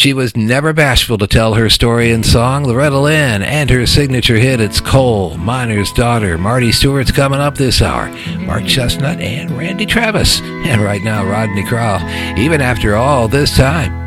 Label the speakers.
Speaker 1: She was never bashful to tell her story in song. Loretta Lynn and her signature hit, It's Coal Miner's Daughter. Marty Stewart's coming up this hour. Mark Chestnut and Randy Travis. And right now, Rodney Crowell. Even after all this time,